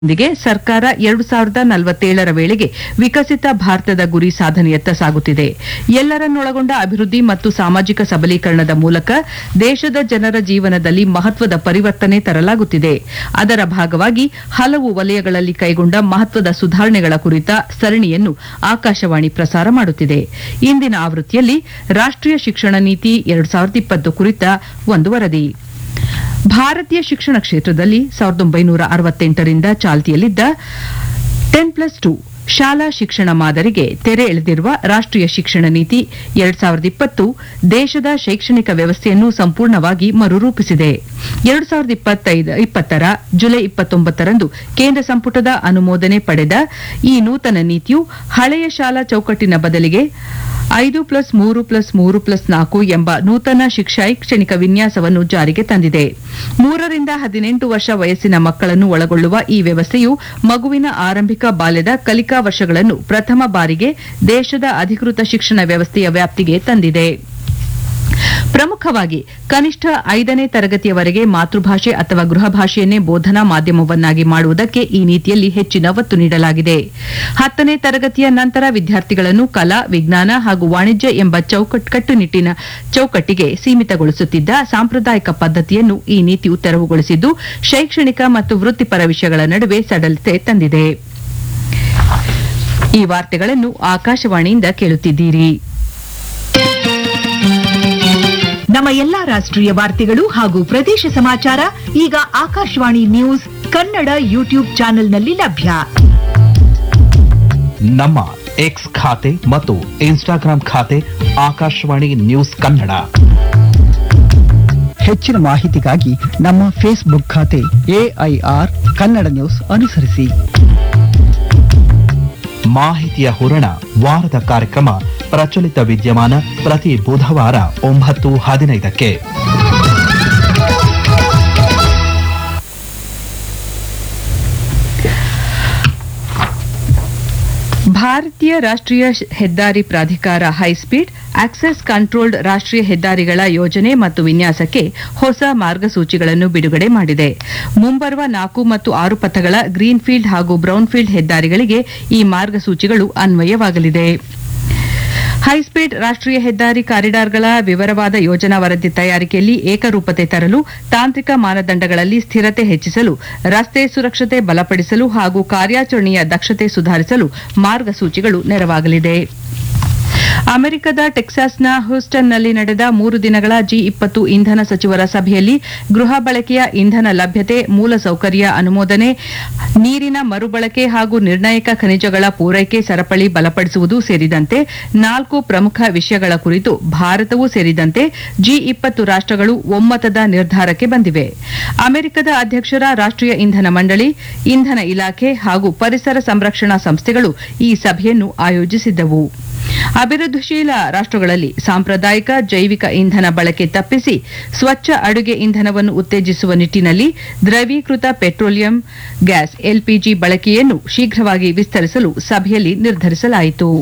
ೊಂದಿಗೆ ಸರ್ಕಾರ 2047ರ ವೇಳೆಗೆ ವಿಕಸಿತ ಭಾರತದ ಗುರಿ ಸಾಧನೆಯತ್ತ ಸಾಗುತ್ತಿದೆ. ಎಲ್ಲರನ್ನೊಳಗೊಂಡ ಅಭಿವೃದ್ಧಿ ಮತ್ತು ಸಾಮಾಜಿಕ ಸಬಲೀಕರಣದ ಮೂಲಕ ದೇಶದ ಜನರ ಜೀವನದಲ್ಲಿ ಮಹತ್ವದ ಪರಿವರ್ತನೆ ತರಲಾಗುತ್ತಿದೆ. ಅದರ ಭಾಗವಾಗಿ ಹಲವು ವಲಯಗಳಲ್ಲಿ ಕೈಗೊಂಡ ಮಹತ್ವದ ಸುಧಾರಣೆಗಳ ಕುರಿತ ಸರಣಿಯನ್ನು ಆಕಾಶವಾಣಿ ಪ್ರಸಾರ ಮಾಡುತ್ತಿದೆ. ಇಂದಿನ ಆವೃತ್ತಿಯಲ್ಲಿ ರಾಷ್ಟ್ರೀಯ ಶಿಕ್ಷಣ ನೀತಿ 2020 ಕುರಿತ ಒಂದು ವರದಿ. ಭಾರತೀಯ ಶಿಕ್ಷಣ ಕ್ಷೇತ್ರದಲ್ಲಿ 1968ರಿಂದ ಚಾಲ್ತಿಯಲ್ಲಿದ್ದ 10+2 ಶಾಲಾ ಶಿಕ್ಷಣ ಮಾದರಿಗೆ ತೆರೆ ಎಳೆದಿರುವ ರಾಷ್ಟ್ರೀಯ ಶಿಕ್ಷಣ ನೀತಿ 2020 ದೇಶದ ಶೈಕ್ಷಣಿಕ ವ್ಯವಸ್ಥೆಯನ್ನು ಸಂಪೂರ್ಣವಾಗಿ ಮರುರೂಪಿಸಿದೆ. 2020ರ ಜುಲೈ 29ರಂದು ಕೇಂದ್ರ ಸಂಪುಟದ ಅನುಮೋದನೆ ಪಡೆದ ಈ ನೂತನ ನೀತಿಯು ಹಳೆಯ ಶಾಲಾ ಚೌಕಟ್ಟಿನ ಬದಲಿಗೆ 5+3+3+4 ಎಂಬ ನೂತನ ಶೈಕ್ಷಣಿಕ ವಿನ್ಯಾಸವನ್ನು ಜಾರಿಗೆ ತಂದಿದೆ. 3 ರಿಂದ 18 ವರ್ಷ ವಯಸ್ಸಿನ ಮಕ್ಕಳನ್ನು ಒಳಗೊಳ್ಳುವ ಈ ವ್ಯವಸ್ಥೆಯು ಮಗುವಿನ ಆರಂಭಿಕ ಬಾಲ್ಯದ ಕಲಿಕಾ ವರ್ಷಗಳನ್ನು ಪ್ರಥಮ ಬಾರಿಗೆ ದೇಶದ ಅಧಿಕೃತ ಶಿಕ್ಷಣ ವ್ಯವಸ್ಥೆಯ ವ್ಯಾಪ್ತಿಗೆ ತಂದಿದೆ. ಪ್ರಮುಖವಾಗಿ ಕನಿಷ್ಠ 5ನೇ ತರಗತಿಯವರೆಗೆ ಮಾತೃಭಾಷೆ ಅಥವಾ ಗೃಹ ಭಾಷೆಯನ್ನೇ ಬೋಧನಾ ಮಾಧ್ಯಮವನ್ನಾಗಿ ಮಾಡುವುದಕ್ಕೆ ಈ ನೀತಿಯಲ್ಲಿ ಹೆಚ್ಚಿನ ಒತ್ತು ನೀಡಲಾಗಿದೆ. 10ನೇ ತರಗತಿಯ ನಂತರ ವಿದ್ಯಾರ್ಥಿಗಳನ್ನು ಕಲಾ, ವಿಜ್ಞಾನ ಹಾಗೂ ವಾಣಿಜ್ಯ ಎಂಬ ಕಟ್ಟುನಿಟ್ಟಿನ ಚೌಕಟ್ಟಿಗೆ ಸೀಮಿತಗೊಳಿಸುತ್ತಿದ್ದ ಸಾಂಪ್ರದಾಯಿಕ ಪದ್ಧತಿಯನ್ನು ಈ ನೀತಿಯು ತೆರವುಗೊಳಿಸಿದ್ದು ಶೈಕ್ಷಣಿಕ ಮತ್ತು ವೃತ್ತಿಪರ ವಿಷಯಗಳ ನಡುವೆ ಸಡಲತೆ ತಂದಿದೆ. ಈ ವಾರ್ತೆಗಳನ್ನು ಆಕಾಶವಾಣಿಯಿಂದ ಕೇಳುತ್ತಿದ್ದೀರಿ. ನಮ್ಮ ಎಲ್ಲಾ ರಾಷ್ಟ್ರೀಯ ವಾರ್ತೆಗಳು ಹಾಗೂ ಪ್ರದೇಶ ಸಮಾಚಾರ ಈಗ ಆಕಾಶವಾಣಿ ನ್ಯೂಸ್ ಕನ್ನಡ ಯೂಟ್ಯೂಬ್ ಚಾನೆಲ್ನಲ್ಲಿ ಲಭ್ಯ. ನಮ್ಮ ಎಕ್ಸ್ ಖಾತೆ ಮತ್ತು ಇನ್ಸ್ಟಾಗ್ರಾಂ ಖಾತೆ ಆಕಾಶವಾಣಿ ನ್ಯೂಸ್ ಕನ್ನಡ. ಹೆಚ್ಚಿನ ಮಾಹಿತಿಗಾಗಿ ನಮ್ಮ ಫೇಸ್ಬುಕ್ ಖಾತೆ AIR ಕನ್ನಡ ನ್ಯೂಸ್ ಅನುಸರಿಸಿ. ಮಾಹಿತಿಯ ಹೂರಣ ವಾರದ ಕಾರ್ಯಕ್ರಮ ಪ್ರಚಲಿತ ವಿದ್ಯಮಾನ ಪ್ರತಿ ಬುಧವಾರ 9:15ಕ್ಕೆ. ಭಾರತೀಯ ರಾಷ್ಟ್ರೀಯ ಹೆದ್ದಾರಿ ಪ್ರಾಧಿಕಾರ ಹೈಸ್ಪೀಡ್ ಆಕ್ಸೆಸ್ ಕಂಟ್ರೋಲ್ಡ್ ರಾಷ್ಟ್ರೀಯ ಹೆದ್ದಾರಿಗಳ ಯೋಜನೆ ಮತ್ತು ವಿನ್ಯಾಸಕ್ಕೆ ಹೊಸ ಮಾರ್ಗಸೂಚಿಗಳನ್ನು ಬಿಡುಗಡೆ ಮಾಡಿದೆ. ಮುಂಬರುವ 4 ಮತ್ತು 6 ಪಥಗಳ ಗ್ರೀನ್ಫೀಲ್ಡ್ ಹಾಗೂ ಬ್ರೌನ್ಫೀಲ್ಡ್ ಹೆದ್ದಾರಿಗಳಿಗೆ ಈ ಮಾರ್ಗಸೂಚಿಗಳು ಅನ್ವಯವಾಗಲಿದೆ. ಹೈಸ್ಪೀಡ್ ರಾಷ್ಟ್ರೀಯ ಹೆದ್ದಾರಿ ಕಾರಿಡಾರ್ಗಳ ವಿವರವಾದ ಯೋಜನಾ ವರದಿ ತಯಾರಿಕೆಯಲ್ಲಿ ಏಕರೂಪತೆ ತರಲು, ತಾಂತ್ರಿಕ ಮಾನದಂಡಗಳಲ್ಲಿ ಸ್ಥಿರತೆ ಹೆಚ್ಚಿಸಲು, ರಸ್ತೆ ಸುರಕ್ಷತೆ ಬಲಪಡಿಸಲು ಹಾಗೂ ಕಾರ್ಯಾಚರಣೆಯ ದಕ್ಷತೆ ಸುಧಾರಿಸಲು ಮಾರ್ಗಸೂಚಿಗಳು ನೆರವಾಗಲಿದೆ. ಅಮೆರಿಕದ ಟೆಕ್ಸಾಸ್ನ ಹ್ಯೂಸ್ಟನ್ನಲ್ಲಿ ನಡೆದ 3 ದಿನಗಳ G20 ಇಂಧನ ಸಚಿವರ ಸಭೆಯಲ್ಲಿ ಗೃಹ ಬಳಕೆಯ ಇಂಧನ ಲಭ್ಯತೆ, ಮೂಲಸೌಕರ್ಯ ಅನುಮೋದನೆ, ನೀರಿನ ಮರುಬಳಕೆ ಹಾಗೂ ನಿರ್ಣಾಯಕ ಖನಿಜಗಳ ಪೂರೈಕೆ ಸರಪಳಿ ಬಲಪಡಿಸುವುದು ಸೇರಿದಂತೆ 4 ಪ್ರಮುಖ ವಿಷಯಗಳ ಕುರಿತು ಭಾರತವೂ ಸೇರಿದಂತೆ G20 ರಾಷ್ಟ್ರಗಳು ಒಮ್ಮತದ ನಿರ್ಧಾರಕ್ಕೆ ಬಂದಿವೆ. ಅಮೆರಿಕದ ಅಧ್ಯಕ್ಷರ ರಾಷ್ಟ್ರೀಯ ಇಂಧನ ಮಂಡಳಿ, ಇಂಧನ ಇಲಾಖೆ ಹಾಗೂ ಪರಿಸರ ಸಂರಕ್ಷಣಾ ಸಂಸ್ಥೆಗಳು ಈ ಸಭೆಯನ್ನು ಆಯೋಜಿಸಿದ್ದವು. ಅಭಿವೃದ್ಧಿಶೀಲ ರಾಷ್ಟ್ರಗಳಲ್ಲಿ ಸಾಂಪ್ರದಾಯಿಕ ಜೈವಿಕ ಇಂಧನ ಬಳಕೆ ತಪ್ಪಿಸಿ ಸ್ವಚ್ಛ ಅಡುಗೆ ಇಂಧನವನ್ನು ಉತ್ತೇಜಿಸುವ ನಿಟ್ಟಿನಲ್ಲಿ ದ್ರವೀಕೃತ ಪೆಟ್ರೋಲಿಯಂ ಗ್ಯಾಸ್ LPG ಬಳಕೆಯನ್ನು ಶೀಘ್ರವಾಗಿ ವಿಸ್ತರಿಸಲು ಸಭೆಯಲ್ಲಿ ನಿರ್ಧರಿಸಲಾಯಿತು.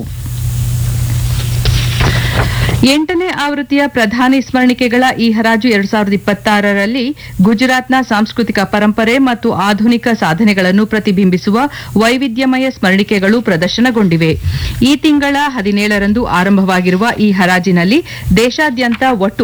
8ನೇ ಆವೃತ್ತಿಯ ಪ್ರಧಾನಿ ಸ್ಮರಣಿಕೆಗಳ ಈ ಹರಾಜು 2026ರಲ್ಲಿ ಗುಜರಾತ್ನ ಸಾಂಸ್ಕೃತಿಕ ಪರಂಪರೆ ಮತ್ತು ಆಧುನಿಕ ಸಾಧನೆಗಳನ್ನು ಪ್ರತಿಬಿಂಬಿಸುವ ವೈವಿಧ್ಯಮಯ ಸ್ಮರಣಿಕೆಗಳು ಪ್ರದರ್ಶನಗೊಂಡಿವೆ. ಈ ತಿಂಗಳ 17ರಂದು ಆರಂಭವಾಗಿರುವ ಈ ಹರಾಜಿನಲ್ಲಿ ದೇಶಾದ್ಯಂತ ಒಟ್ಟು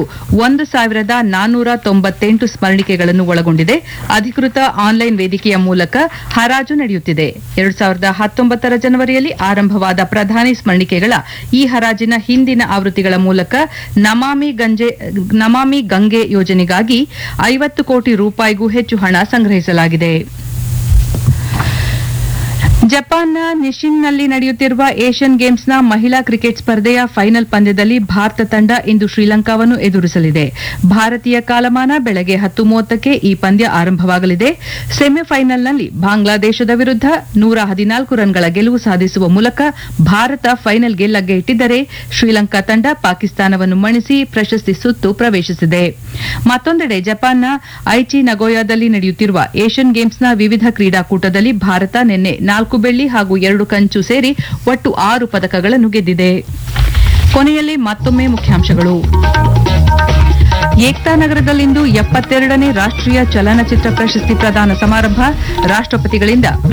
1498 ಸ್ಮರಣಿಕೆಗಳನ್ನು ಒಳಗೊಂಡಿದೆ. ಅಧಿಕೃತ ಆನ್ಲೈನ್ ವೇದಿಕೆಯ ಮೂಲಕ ಹರಾಜು ನಡೆಯುತ್ತಿದೆ. 2019ರ ಜನವರಿಯಲ್ಲಿ ಆರಂಭವಾದ ಪ್ರಧಾನಿ ಸ್ಮರಣಿಕೆಗಳ ಈ ಹರಾಜಿನ ಹಿಂದಿನ ಆವೃತ್ತಿಗಳ ಮೂಲಕ ನಮಾಮಿ ಗಂಗೆ ಯೋಜನೆಗಾಗಿ 50 ಕೋಟಿ ರೂಪಾಯಿಗೂ ಹೆಚ್ಚು ಹಣ ಸಂಗ್ರಹಿಸಲಾಗಿದೆ. ಜಪಾನ್ನ ನಿಶಿನ್ನಲ್ಲಿ ನಡೆಯುತ್ತಿರುವ ಏಷ್ಯನ್ ಗೇಮ್ಸ್ನ ಮಹಿಳಾ ಕ್ರಿಕೆಟ್ ಸ್ಪರ್ಧೆಯ ಫೈನಲ್ ಪಂದ್ಯದಲ್ಲಿ ಭಾರತ ತಂಡ ಇಂದು ಶ್ರೀಲಂಕಾವನ್ನು ಎದುರಿಸಲಿದೆ. ಭಾರತೀಯ ಕಾಲಮಾನ ಬೆಳಗ್ಗೆ 10:30ಕ್ಕೆ ಈ ಪಂದ್ಯ ಆರಂಭವಾಗಲಿದೆ. ಸೆಮಿಫೈನಲ್ನಲ್ಲಿ ಬಾಂಗ್ಲಾದೇಶದ ವಿರುದ್ಧ 114 ರನ್ಗಳ ಗೆಲುವು ಸಾಧಿಸುವ ಮೂಲಕ ಭಾರತ ಫೈನಲ್ಗೆ ಲಗ್ಗೆ ಇಟ್ಟಿದ್ದರೆ ಶ್ರೀಲಂಕಾ ತಂಡ ಪಾಕಿಸ್ತಾನವನ್ನು ಮಣಿಸಿ ಪ್ರಶಸ್ತಿ ಸುತ್ತು ಪ್ರವೇಶಿಸಿದೆ. ಮತ್ತೊಂದೆಡೆ ಜಪಾನ್ನ ಐಚಿ ನಗೋಯಾದಲ್ಲಿ ನಡೆಯುತ್ತಿರುವ ಏಷ್ಯನ್ ಗೇಮ್ಸ್ನ ವಿವಿಧ ಕ್ರೀಡಾಕೂಟದಲ್ಲಿ ಭಾರತ ನಿನ್ನೆ 4 ಬೆಳ್ಳಿ ಹಾಗೂ 2 ಕಂಚು ಸೇರಿ ಒಟ್ಟು 6 ಪದಕಗಳನ್ನು ಗೆದ್ದಿದೆ. ಕೊನೆಯಲ್ಲಿ ಮತ್ತೊಮ್ಮೆ ಮುಖ್ಯಾಂಶಗಳು. ಏಕ್ತಾ ನಗರದಲ್ಲಿಂದು 72ನೇ ರಾಷ್ಟ್ರೀಯ ಚಲನಚಿತ್ರ ಪ್ರಶಸ್ತಿ ಪ್ರದಾನ ಸಮಾರಂಭ ರಾಷ್ಟ್ರಪತಿಗಳಿಂದ